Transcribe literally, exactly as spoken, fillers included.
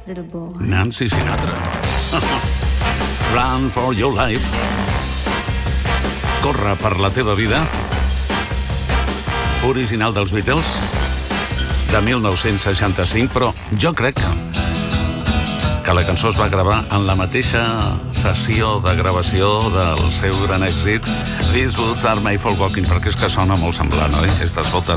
little boy. Nancy Sinatra. Run for your life. Corre per la teva vida. Original dels Beatles, de mil nou-cents seixanta-cinc, però jo crec que, que la cançó es va gravar en la mateixa sessió de gravació del seu gran èxit These Boots Are Made for Walking, perquè és que sona molt semblant, oi? Aquestes botes